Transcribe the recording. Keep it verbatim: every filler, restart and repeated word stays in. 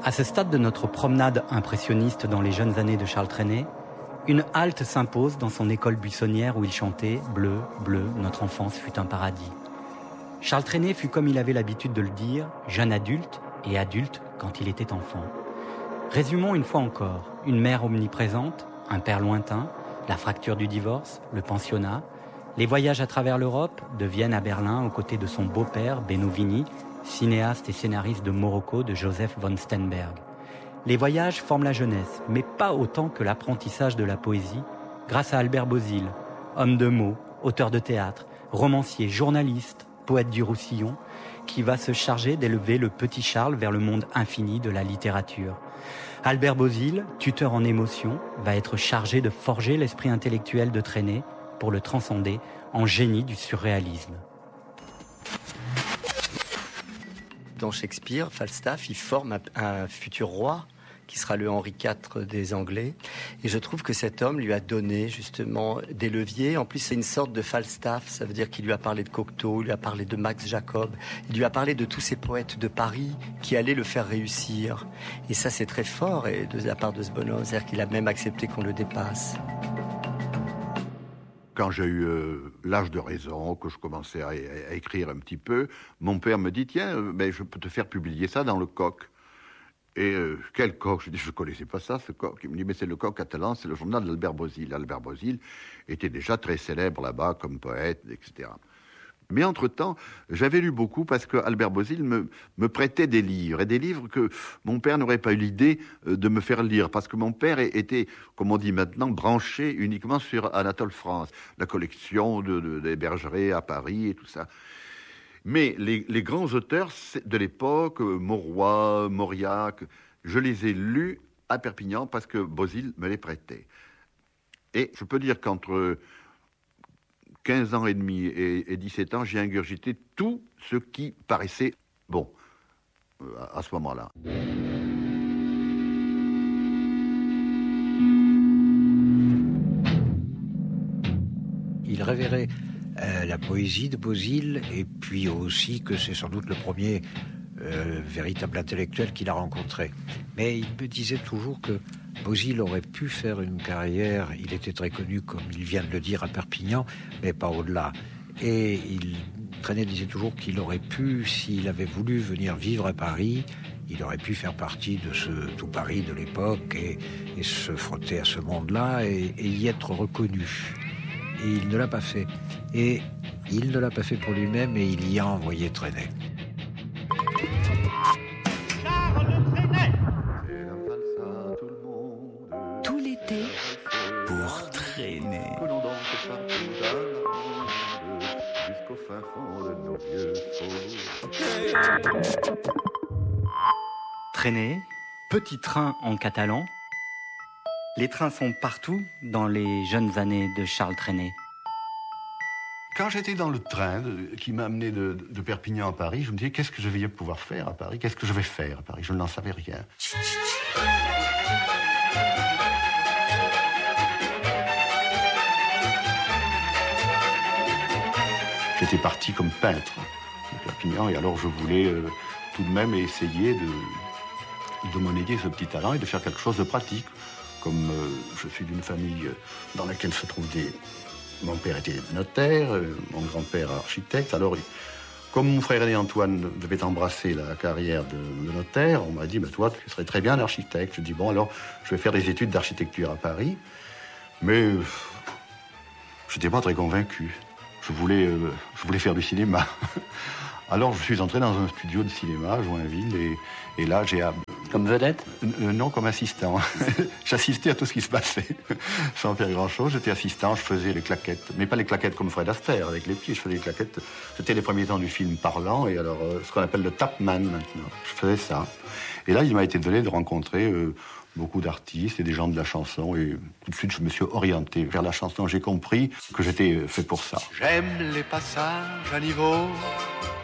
À ce stade de notre promenade impressionniste dans les jeunes années de Charles Trenet, une halte s'impose dans son école buissonnière où il chantait « Bleu, bleu, notre enfance fut un paradis ». Charles Trenet fut, comme il avait l'habitude de le dire, jeune adulte et adulte quand il était enfant. Résumons une fois encore, une mère omniprésente, un père lointain, la fracture du divorce, le pensionnat, les voyages à travers l'Europe, de Vienne à Berlin aux côtés de son beau-père, Benno Vini, cinéaste et scénariste de Morocco de Joseph von Sternberg. Les voyages forment la jeunesse, mais pas autant que l'apprentissage de la poésie, grâce à Albert Bozil, homme de mots, auteur de théâtre, romancier, journaliste, poète du Roussillon, qui va se charger d'élever le petit Charles vers le monde infini de la littérature. Albert Bozil, tuteur en émotion, va être chargé de forger l'esprit intellectuel de Trenet pour le transcender en génie du surréalisme. Dans Shakespeare, Falstaff, il forme un, un futur roi qui sera le Henri quatre des Anglais. Et je trouve que cet homme lui a donné justement des leviers. En plus, c'est une sorte de Falstaff. Ça veut dire qu'il lui a parlé de Cocteau, il lui a parlé de Max Jacob, il lui a parlé de tous ces poètes de Paris qui allaient le faire réussir. Et ça, c'est très fort et de la part de ce bonhomme. C'est-à-dire qu'il a même accepté qu'on le dépasse. Quand j'ai eu euh, l'âge de raison, que je commençais à, à écrire un petit peu, mon père me dit « Tiens, euh, ben, je peux te faire publier ça dans le Coq ». Et euh, quel Coq? Je dis, je ne connaissais pas ça, ce Coq. Il me dit, mais c'est le Coq catalan, c'est le journal d'Albert Bozil. Albert Bozil était déjà très célèbre là-bas comme poète, et cetera. Mais entre-temps, j'avais lu beaucoup parce que Albert Bozil me, me prêtait des livres, et des livres que mon père n'aurait pas eu l'idée de me faire lire, parce que mon père était, comme on dit maintenant, branché uniquement sur Anatole France, la collection de, de, des Bergeret à Paris et tout ça. Mais les, les grands auteurs de l'époque, Mauroy, Mauriac, je les ai lus à Perpignan parce que Bozil me les prêtait. Et je peux dire qu'entre quinze ans et demi et, et dix-sept ans, j'ai ingurgité tout ce qui paraissait bon à, à ce moment-là. Il révérait euh, la poésie de Bozil et puis aussi que c'est sans doute le premier euh, véritable intellectuel qu'il a rencontré. Mais il me disait toujours que Bozil aurait pu faire une carrière, il était très connu, comme il vient de le dire, à Perpignan, mais pas au-delà. Et il Trenet disait toujours qu'il aurait pu, s'il avait voulu venir vivre à Paris, il aurait pu faire partie de ce tout Paris de l'époque et, et se frotter à ce monde-là et, et y être reconnu. Et il ne l'a pas fait. Et il ne l'a pas fait pour lui-même et il y a envoyé Trenet. Tout l'été pour traîner. Trenet, petit train en catalan. Les trains sont partout dans les jeunes années de Charles Trenet. Quand j'étais dans le train de, qui m'a amené de, de Perpignan à Paris, je me disais, qu'est-ce que je vais pouvoir faire à Paris? Qu'est-ce que je vais faire à Paris? Je n'en savais rien. J'étais parti comme peintre de Perpignan, et alors je voulais euh, tout de même essayer de, de monnayer ce petit talent et de faire quelque chose de pratique. Comme euh, je suis d'une famille dans laquelle se trouvent des... Mon père était notaire, euh, mon grand-père architecte. Alors, comme mon frère aîné Antoine devait embrasser la carrière de, de notaire, on m'a dit, bah, toi, tu serais très bien architecte. Je dis, bon, alors, je vais faire des études d'architecture à Paris. Mais euh, je n'étais pas très convaincu. Je voulais, euh, je voulais faire du cinéma. Alors, je suis entré dans un studio de cinéma à Joinville, et, et là, j'ai... Comme vedette? euh, Non, comme assistant. J'assistais à tout ce qui se passait, sans faire grand-chose. J'étais assistant, je faisais les claquettes. Mais pas les claquettes comme Fred Astaire, avec les pieds. Je faisais les claquettes. C'était les premiers temps du film parlant, et alors, euh, ce qu'on appelle le tapman, maintenant. Je faisais ça. Et là, il m'a été donné de rencontrer euh, beaucoup d'artistes et des gens de la chanson, et tout de suite, je me suis orienté vers la chanson. J'ai compris que j'étais fait pour ça. J'aime les passages à niveau